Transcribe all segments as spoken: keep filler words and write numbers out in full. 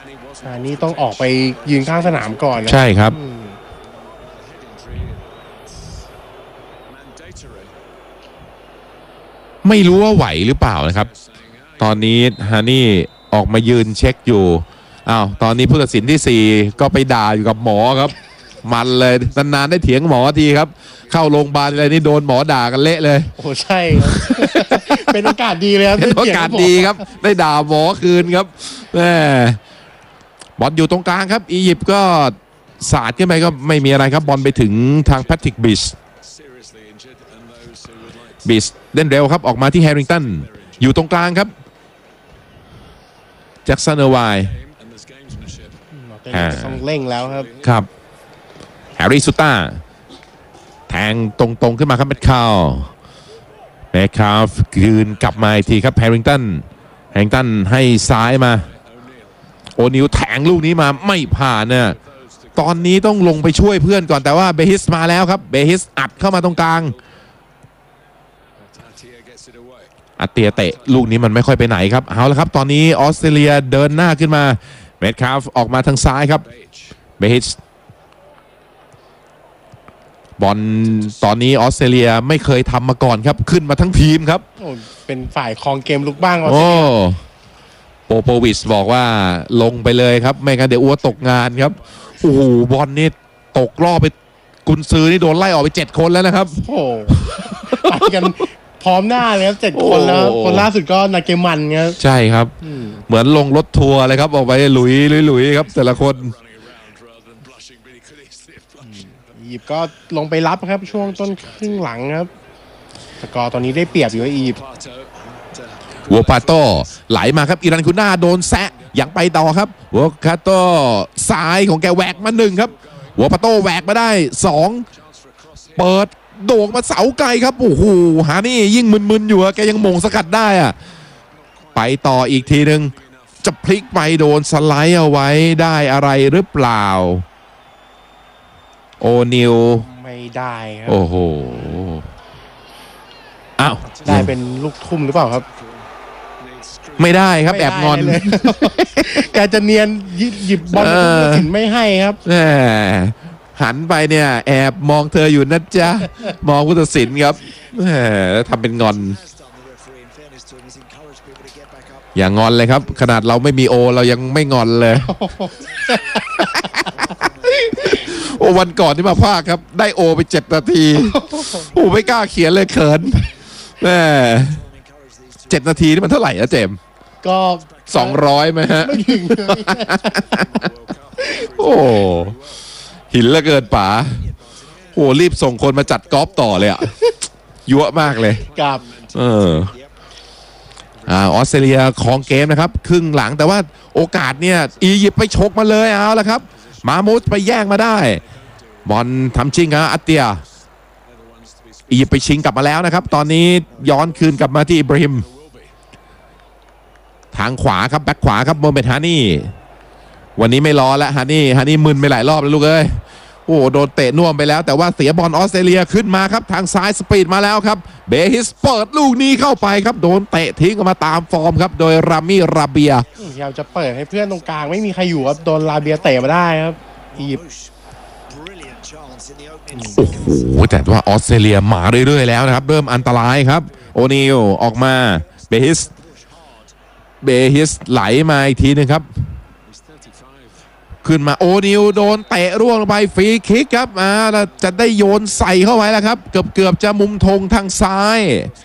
อันนี้ต้องออกไปยืนข้างสนามก่อนนะใช่ครับไม่รู้ว่าไหวหรือเปล่านะครับตอนนี้ฮานี่ออกมายืนเช็คอยู่อ้าวตอนนี้ผู้ตัดสินที่สี่ก็ไปด่าอยู่กับหมอครับมันเลยนานๆได้เถียงหมอทีครับเข้าโรงพยาบาลอะไรนี่โดนหมอด่ากันเละเลยโอ้ใช่ครับเป็นโอกาสดีเลยครับเป็นโอกาสดีครับได้ด่าหมอคืนครับแหมบอลอยู่ตรงกลางครับอียิปต์ก็สาดขึ้นไปก็ไม่มีอะไรครับบอลไปถึงทางแพทริกบิชบิชเล่นเร็วครับออกมาที่แฮร์ริงตันอยู่ตรงกลางครับแจ็คสันเออร์ไวน์ต้องเร่งแล้วครับครับแฮร์รี่ซูต้าแทงตรงๆขึ้นมาครับแมตคาวแมตคาวคืนกลับมาอีกทีครับแฮร์ริงตันแฮร์ริงตันให้ซ้ายมาโอนิวแทงลูกนี้มาไม่ผ่านเนี่ยตอนนี้ต้องลงไปช่วยเพื่อนก่อนแต่ว่าเบฮิสมาแล้วครับเบฮิสอัดเข้ามาตรงกลางอัดเตียเตะลูกนี้มันไม่ค่อยไปไหนครับเอาละครับตอนนี้ออสเตรเลียเดินหน้าขึ้นมาเมทคาฟออกมาทางซ้ายครับเบฮิสบอลตอนนี้ออสเตรเลียไม่เคยทำมาก่อนครับขึ้นมาทั้งทีมครับโอ้เป็นฝ่ายครองเกมลุกบ้างออสเตรเลียโปโปวิชบอกว่าลงไปเลยครับไม่งั้นเดี๋ยวอ้วตกงานครับโอ้โหบอลนี่ตกรอบไปกุนซือนี่โดนไล่ออกไปเจ็ดคนแล้วนะครับโอ้ไปกันพร้อมหน้าเลยครับเจ็ดคนแล้วคนล่าสุดก็นาเกมันครับใช่ครับเหมือนลงรถทัวร์เลยครับออกไปหลุยหลุยครับแต่ละคนอียิปต์ก็ลงไปรับครับช่วงต้นครึ่งหลังครับสกอร์ตอนนี้ได้เปรียบอยู่อียิปต์วัวปาโต้ไหลมาครับอิรันคูน่าโดนแซะยังไปต่อครับวัวคาโต้ซ้ายของแกแหวกมาหนึ่งครับวัวปาโต้แหวกมาได้สองเปิดโด่งมาเสาไกลครับโอ้โหหานี่ยิ่งมึนๆอยู่แกยังมงสกัดได้อะไปต่ออีกทีหนึ่งจะพลิกไปโดนสไลด์เอาไว้ได้อะไรหรือเปล่าโอนิวไม่ได้ครับโอ้โหอ้าวได้เป็นลูกทุ่มหรือเปล่าครับไม่ได้ครับแอบงอนแกจะเนียนหยิบบอลถึงไม่ให้ครับหันไปเนี่ยแอบมองเธออยู่นะจ๊ะมองผู้ตัดสินครับแล้วทำเป็นงอนอย่างงอนเลยครับขนาดเราไม่มีโอเรายังไม่งอนเลยโอวันก่อนที่มาพากครับได้โอไปเจ็ดนาทีโอ้ไม่กล้าเขียนเลยเขินแม่เจ็ดนาทีนี่มันเท่าไหร่นะเจมก็สองร้อยไหมฮะโอ้หินละเกินป๋าโอ้รีบส่งคนมาจัดกอล์ฟต่อเลยอ่ะยั่วมากเลยกับเอออ่าออสเตรเลียของเกมนะครับครึ่งหลังแต่ว่าโอกาสเนี่ยอียิปต์ไปชกมาเลยเอาละครับมามูสไปแย่งมาได้บอลทำชิงครับอัตเตียอียิปต์ไปชิงกลับมาแล้วนะครับตอนนี้ย้อนคืนกลับมาที่อิบราฮิมทางขวาครับแบ็คขวาครับโมเมดฮานี่วันนี้ไม่รอแล้วฮานี่ฮานี่มึนไปหลายรอบแล้วลูกเอ้ยโอ้โดนเตะน่วมไปแล้วแต่ว่าเสียบอลออสเตรเลียขึ้นมาครับทางซ้ายสปีดมาแล้วครับเบฮิสเปิดลูกนี้เข้าไปครับโดนเตะทิ้งออกมาตามฟอร์มครับโดยรามิราเบียพยายามจะเปิดให้เพื่อนตรงกลางไม่มีใครอยู่ครับโดนราเบียเตะมาได้ครับอียิปต์โอ้โหแต่ว่าออสเตรเลียมาเรื่อยๆแล้วนะครับเริ่มอันตรายครับโอนิลออกมาเบฮิสเบฮิสไหลมาอีกทีนึงครับขึ้นมาโอนิวโดนเตะร่วงลงไปฟรีคิกครับอ่าจะได้โยนใส่เข้าไว้แล้วครับเกือบเกือบจะมุมธงทางซ้าย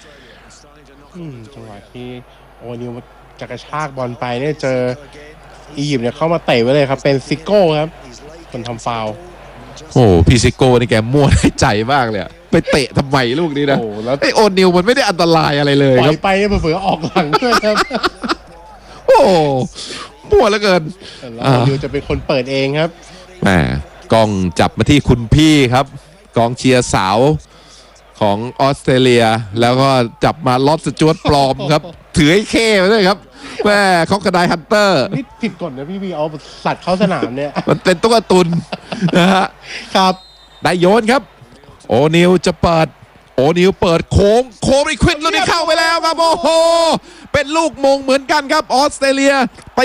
จังหวะที่โอนิวจะกระชากบอลไปเนี่ยเจออียิปต์เนี่ยเข้ามาเตะไว้เลยครับเป็นซิโก้ครับคนทำฟาวล์โอ้พี่ซิโก้นี่แกมั่วได้ใจมากเลยไปเตะทำไมลูกนี้นะไอโอนิวมันไม่ได้อันตรายอะไรเลยครับไปเผื่อออกหลังด้วยครับโอ้มั่วเหลือเกินแล้วโอนิวจะเป็นคนเปิดเองครับแหมกล้องจับมาที่คุณพี่ครับกองเชียร์สาวของออสเตรเลียแล้วก็จับมาล็อตสจวตปลอมครับถือไอ้เข้มาด้วยครับแม่คอกระไดฮันเตอร์นี่ผิดกฎนะพี่พี่เอาสัตว์เข้าสนามเนี่ยมันเป็นตุ๊กตุนนะฮะครับได้โยนครับโอนิวจะเปิดโอนิวเปิดโค้งโค้งรีควิดลูกนี้เข้าไปแล้วครับโอ้โหเป็นลูกมงเหมือนกันครับออสเตรเลียไป